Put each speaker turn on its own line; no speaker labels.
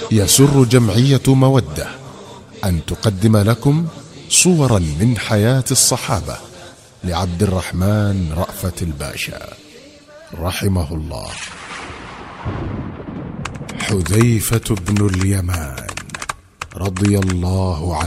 يسر جمعية مودة أن تقدم لكم صورا من حياة الصحابة لعبد الرحمن رأفت الباشا رحمه الله. حذيفة بن اليمان رضي الله عنه